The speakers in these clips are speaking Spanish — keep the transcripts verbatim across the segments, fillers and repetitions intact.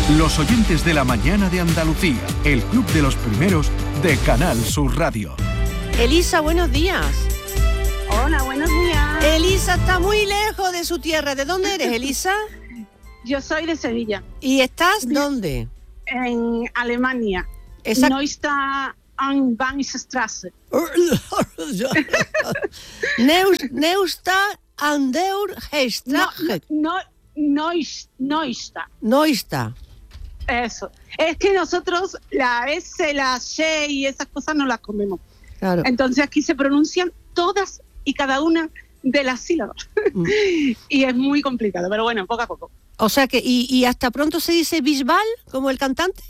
Los oyentes de la mañana de Andalucía, el club de los primeros de Canal Sur Radio. Elisa, buenos días. Hola, buenos días. Elisa está muy lejos de su tierra. ¿De dónde eres, Elisa? Yo soy de Sevilla. ¿Y estás dónde? En Alemania. Exact- Neustadt am Bahnstraße. Neus- Neustadt an der Straße. No, no, Neustadt. Neustadt. Eso. Es que nosotros la S, la C y esas cosas no las comemos. Claro. Entonces aquí se pronuncian todas y cada una de las sílabas. Mm. Y es muy complicado, pero bueno, poco a poco. O sea que, y, y hasta pronto se dice Bisbal, como el cantante.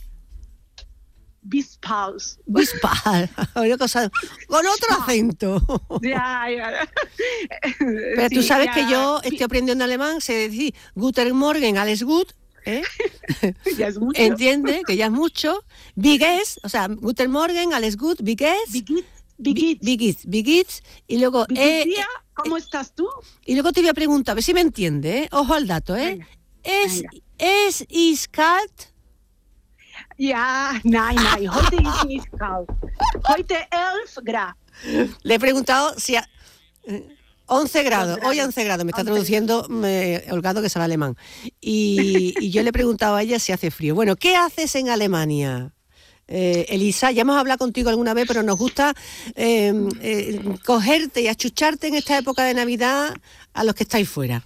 Bispaus. Bisbal. Una cosa, con otro acento. Ya, ya. Pero tú Sí, sabes ya. que yo estoy aprendiendo alemán, se dice Guten Morgen, alles gut. ¿Eh? Ya es mucho. ¿Entiende? Que ya es mucho. Wie geht's? O sea, Guten Morgen, alles gut, wie geht's? Wie geht's? Wie geht's? Wie geht's? Wie geht's? Y luego, Wie eh, geht's dir? ¿Cómo estás tú? y luego te voy a preguntar, a ver si me entiende, ¿eh? Ojo al dato, ¿eh? Venga, Es, venga. es is kalt? Ja, nein, nein, heute ist nicht kalt. Heute elf Grad. Le he preguntado si a, eh, once grados, grados. hoy once grados, me está once. traduciendo me, Holgado, que sabe alemán. Y, y yo le he preguntado a ella si hace frío. Bueno, ¿qué haces en Alemania? Eh, Elisa, ya hemos hablado contigo alguna vez, pero nos gusta eh, eh, cogerte y achucharte en esta época de Navidad a los que estáis fuera.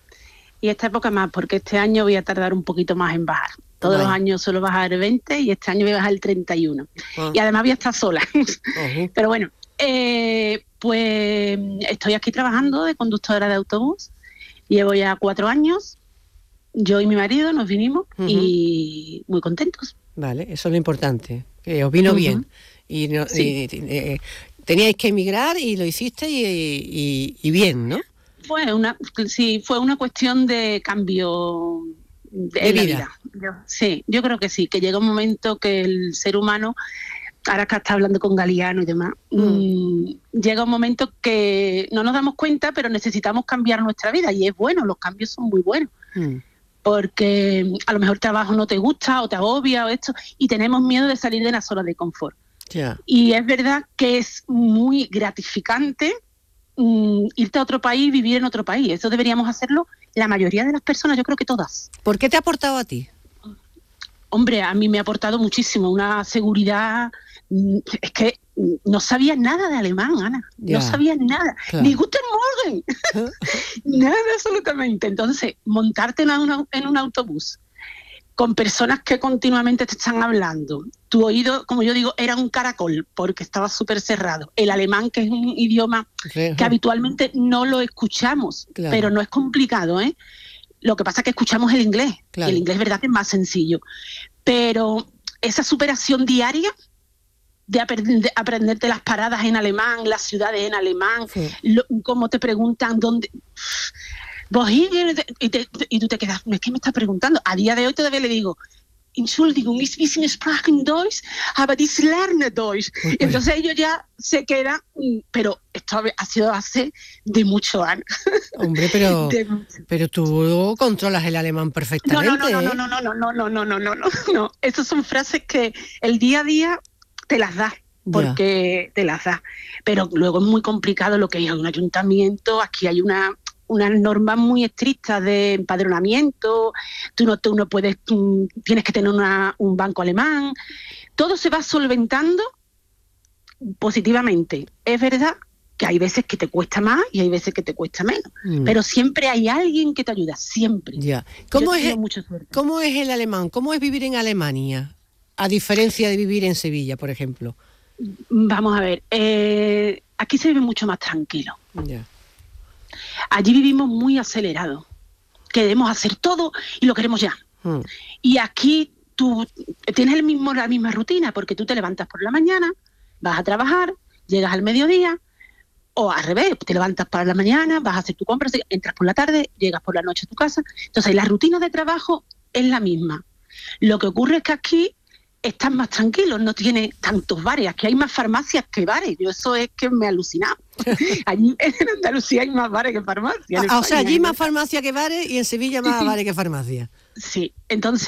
Y esta época más, porque este año voy a tardar un poquito más en bajar. Todos Vale. los años suelo bajar el veinte y este año voy a bajar el treinta y uno. Ah. Y además voy a estar sola. Ujú. Pero bueno, eh, pues estoy aquí trabajando de conductora de autobús. Llevo ya cuatro años. Yo y mi marido nos vinimos Ujú. y muy contentos. Vale, eso es lo importante, que os vino Ujú. bien. Y, no- Sí. y, eh, teníais que emigrar y lo hicisteis y, y- y bien, ¿no? Fue una, sí, fue una cuestión de cambio de, De en la vida. Yo- sí, yo creo que sí, que llega un momento que el ser humano, ahora que está hablando con Galeano y demás, Mm. mm, llega un momento que no nos damos cuenta, pero necesitamos cambiar nuestra vida y es bueno, los cambios son muy buenos. Mm. Porque a lo mejor el trabajo no te gusta o te agobia o esto, y tenemos miedo de salir de la zona de confort. Ya. Y es verdad que es muy gratificante mm, irte a otro país, vivir en otro país. Eso deberíamos hacerlo la mayoría de las personas, yo creo que todas. ¿Por qué te ha aportado a ti? Hombre, a mí me ha aportado muchísimo, una seguridad. mm, Es que mm, no sabía nada de alemán, Ana. Ya. No sabía nada. Claro. Ni Guten Morgen. Nada absolutamente. Entonces, montarte en, una- en un autobús con personas que continuamente te están hablando. Tu oído, como yo digo, era un caracol porque estaba súper cerrado. El alemán, que es un idioma que habitualmente no lo escuchamos, Claro. pero no es complicado, ¿eh? Lo que pasa es que escuchamos el inglés. Claro. El inglés es verdad que es más sencillo. Pero esa superación diaria de, aprend- de aprenderte las paradas en alemán, las ciudades en alemán, Sí. lo- cómo te preguntan dónde... Wohin, y, te- y tú te quedas, es que me estás preguntando. A día de hoy todavía le digo, Entschuldigung, ich bisschen Sprachen Deutsch, aber ich lerne Deutsch. Y entonces ellos ya se quedan, mm, pero esto ha sido hace de muchos años. Hombre, pero, De mucho. pero tú controlas el alemán No, perfectamente. no, no, no, ¿eh? no, no, no, no, no, no, no, no, no, no. Esas son frases que el día a día te las da, porque te las da. Pero luego es muy complicado lo que hay un ayuntamiento, aquí hay una unas normas muy estrictas de empadronamiento, tú no, tú no puedes, mm, tienes que tener una, un banco alemán. Todo se va solventando positivamente. Es verdad que hay veces que te cuesta más y hay veces que te cuesta menos, Mm. pero siempre hay alguien que te ayuda, siempre. Ya. ¿Cómo Yo es, tengo el- mucha suerte. ¿Cómo es el alemán? ¿Cómo es vivir en Alemania? A diferencia de vivir en Sevilla, por ejemplo. Vamos a ver, eh, aquí se vive mucho más tranquilo. Ya. Allí vivimos muy acelerados. Queremos hacer todo y lo queremos ya. Mm. Y aquí tú tienes el mismo, la misma rutina, porque tú te levantas por la mañana, vas a trabajar, llegas al mediodía, o al revés, te levantas para la mañana, vas a hacer tu compra, entras por la tarde, llegas por la noche a tu casa. Entonces la rutina de trabajo es la misma. Lo que ocurre es que aquí estás más tranquilo, no tiene tantos bares, aquí hay más farmacias que bares. Yo eso es que me ha alucinado. Allí en Andalucía hay más bares que farmacias. en Ah, o sea, España, allí ¿eh? más farmacia que bares y en Sevilla más bares que farmacia. Sí, entonces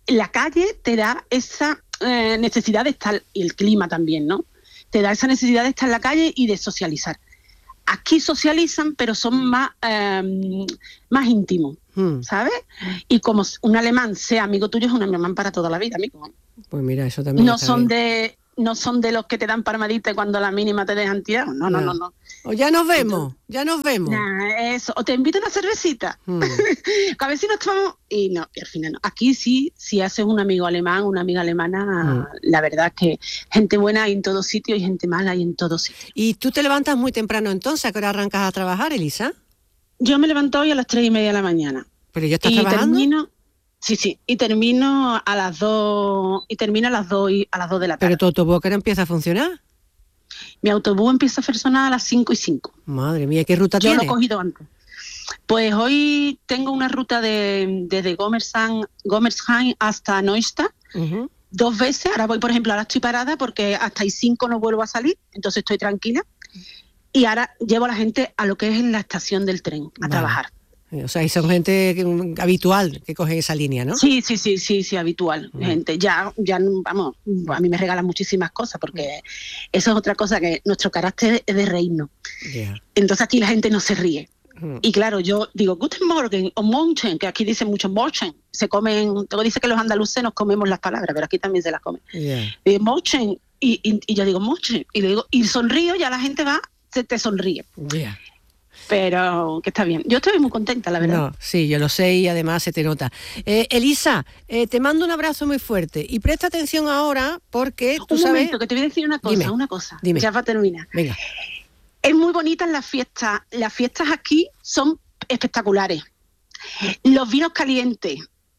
la calle te da esa eh, necesidad de estar, y el clima también, ¿no? Te da esa necesidad de estar en la calle y de socializar. Aquí socializan, pero son más, eh, más íntimos, hmm. ¿sabes? Y como un alemán sea amigo tuyo, es un alemán para toda la vida, amigo. Pues mira, eso también no está son bien. de No son de los que te dan palmadita y cuando a la mínima te dejan tirado. No, no, no, no. O ya nos vemos, ya nos vemos. Nah, eso. O te invito a una cervecita. Hmm. A ver si nos tomamos. Y no, y al final no. Aquí sí, si haces un amigo alemán, una amiga alemana, hmm. la verdad es que gente buena hay en todos sitios y gente mala hay en todos sitios. ¿Y tú te levantas muy temprano entonces? ¿A qué hora arrancas a trabajar, Elisa? Yo me levanto hoy a las tres y media de la mañana. ¿Pero ya estás y trabajando? Termino, sí, sí. Y termino a las dos. Y termino a las dos y, a las dos de la tarde. ¿Pero tu autobús no empieza a funcionar? Mi autobús empieza a funcionar a las cinco y cinco. Madre mía, ¿qué ruta tienes? Yo lo he cogido antes. Pues hoy tengo una ruta de, desde Gomersheim, Gomersheim hasta Neustadt, uh-huh. dos veces. Ahora voy, por ejemplo, ahora estoy parada porque hasta las cinco no vuelvo a salir, entonces estoy tranquila. Y ahora llevo a la gente a lo que es la estación del tren, a vale. trabajar. O sea, y son gente que, habitual que coge esa línea, ¿no? Sí, sí, sí, sí, sí, habitual. Mm. Gente, ya, ya, vamos, a mí me regalan muchísimas cosas porque eso es otra cosa, que nuestro carácter es de reírnos. Yeah. Entonces aquí la gente no se ríe. Mm. Y claro, yo digo, Guten Morgen o Morgen, que aquí dicen mucho Morgen. Se comen, todo dice que los andaluces nos comemos las palabras, pero aquí también se las comen. Yeah. Y Morgen, y, y, y yo digo Morgen, y le digo, y sonrío, ya la gente va, se te sonríe. Yeah. Pero que está bien. Yo estoy muy contenta, la verdad. No, sí, yo lo sé y además se te nota. Eh, Elisa, eh, te mando un abrazo muy fuerte y presta atención ahora porque tú un sabes... Un momento, que te voy a decir una cosa, dime, una cosa. Dime. Ya va a terminar. Venga. Es muy bonita las fiestas. Las fiestas aquí son espectaculares. Los vinos calientes.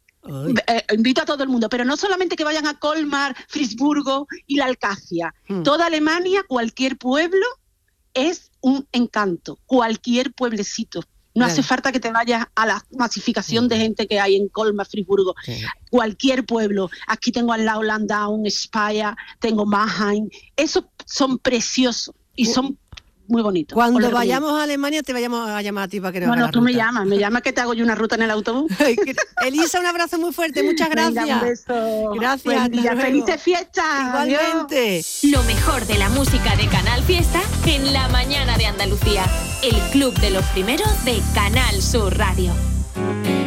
Eh, invito a todo el mundo, pero no solamente que vayan a Colmar, Friburgo y la Alcacia. Hmm. Toda Alemania, cualquier pueblo, es un encanto, cualquier pueblecito. No claro. hace falta que te vayas a la masificación de gente que hay en Colmar, Friburgo. Sí. Cualquier pueblo. Aquí tengo al lado Landau, Speyer, tengo Mannheim. Esos son preciosos y son muy bonitos. Cuando vayamos a Alemania te vayamos a llamar a ti para que nos Bueno, haga tú ruta. me llamas, me llamas que te hago yo una ruta en el autobús. Elisa, un abrazo muy fuerte, muchas gracias. Venga, un beso. Gracias. Buen día, felices fiestas. Igualmente. Adiós. Lo mejor de la música de Canal Fiesta en la mañana de Andalucía. El club de los primeros de Canal Sur Radio.